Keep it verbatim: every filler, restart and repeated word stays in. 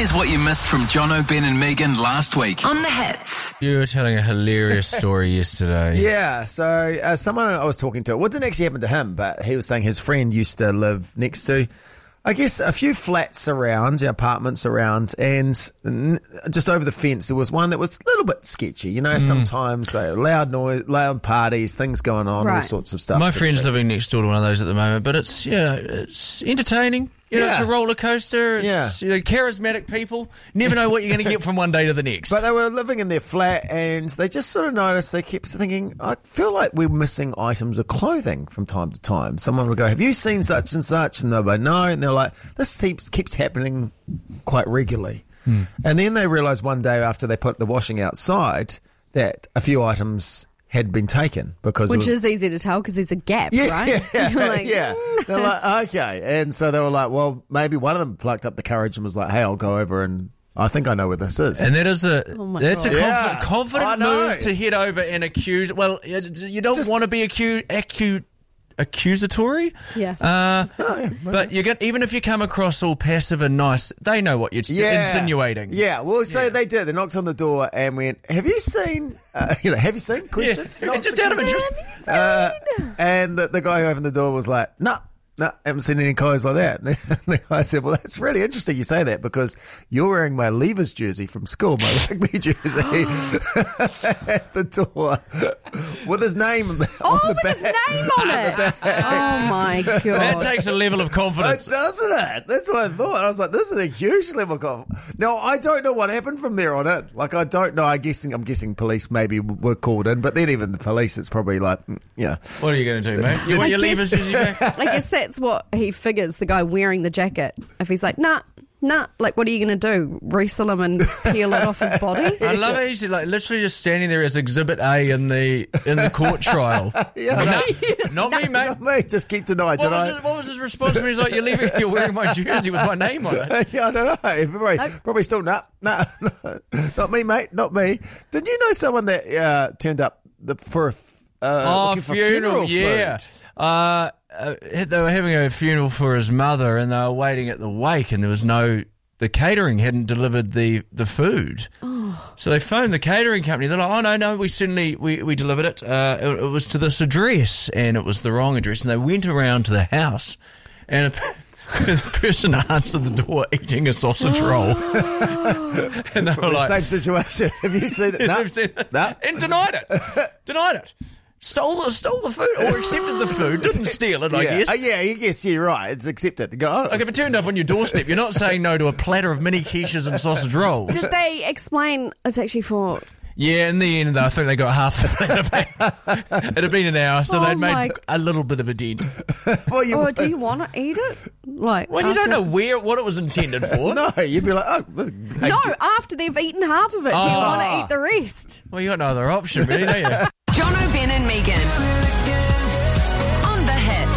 Here's what you missed from Jono, Ben and Megan last week. On the Hits. You were telling a hilarious story yesterday. Yeah, so uh, someone I was talking to, well, it didn't actually happen to him, but he was saying his friend used to live next to, I guess, a few flats around, apartments around, and n- just over the fence there was one that was a little bit sketchy. You know, mm. sometimes uh, loud noise, loud parties, things going on, right. all sorts of stuff. My friend's living next door to one of those at the moment, but it's, yeah, it's entertaining. You know, yeah. it's a roller coaster. It's, yeah. you know, charismatic people. Never know what you're going to get from one day to the next. But they were living in their flat and they just sort of noticed, they kept thinking, I feel like we're missing items of clothing from time to time. Someone would go, have you seen such and such? And they'll go, no. And they're like, this keeps, keeps happening quite regularly. Hmm. And then they realised one day after they put the washing outside that a few items had been taken because which it was, is easy to tell because there's a gap, yeah, right? Yeah, You're like, yeah. mm. They're like, okay, and so they were like, well, maybe one of them plucked up the courage and was like, hey, I'll go over and I think I know where this is. And that is a Oh that's God. a Yeah, confident, confident I know. move to head over and accuse. Well, you don't Just- want to be accused. Acu- accusatory, Yeah. Uh, Oh, yeah, but you get even if you come across all passive and nice, they know what you're Yeah. insinuating. Yeah, well, so Yeah. they did. They knocked on the door and went, have you seen, uh, you know, have you seen? Question. Yeah. Knocked Just the out of question. interest. Uh, and the, the guy who opened the door was like, no, no, haven't seen any clothes like that. And the guy said, well, that's really interesting you say that because you're wearing my Levers jersey from school, my rugby jersey, at the door with his name on Oh, the with back. his name on it. Oh, my That God. takes a level of confidence. It doesn't it? That's what I thought. I was like, this is a huge level of confidence. Now, I don't know what happened from there on in. Like, I don't know. I guessing, I'm guessing police maybe were called in, but then even the police, it's probably like, mm, yeah. What are you going to do, mate? You want I your guess- levers jersey back? I guess that's what he figures, the guy wearing the jacket. If he's like, nah, nah, like, what are you going to do? Wrestle him and peel it off his body? I love it. He's like literally just standing there as Exhibit A in the in the court trial. Yeah, No, not me, mate. Not me. Just keep denying. What was, deny. his, what was his response when he's like, "You're leaving? You're wearing my jersey with my name on it." Yeah, I don't know. Probably, No. probably still not. Nah, nah, not me, mate. Not me. Did you know someone that uh, turned up the, for a f- uh, Oh, looking for funeral, funeral yeah. food? Uh, uh, they were having a funeral for his mother, and they were waiting at the wake, and there was no. The catering hadn't delivered the, the food. Oh. So they phoned the catering company. They're like, oh, no, no, we certainly, we, we delivered it. Uh, it. It was to this address, and it was the wrong address. And they went around to the house, and a, the person answered the door eating a sausage roll. And they were like... Same situation. Have you seen it? No. They've seen it. No. And denied it. Denied it. Stole the, stole the food, or accepted the food. Didn't steal it, I yeah. guess. Uh, yeah, I guess you're right. It's accepted. Go, oh, Like if it turned up on your doorstep, you're not saying no to a platter of mini quiches and sausage rolls. Did they explain it's actually for... Yeah, in the end, though, I think they got half the platter back. It had been an hour, so Oh they'd my- made a little bit of a dent. well, you, Or do you want to eat it? Like, Well, you don't after- know where what it was intended for. No, you'd be like, oh, this, No, after they've eaten half of it, do you Oh. want to eat the rest? Well, you got no other option, really, do you? Jono, Ben and Megan.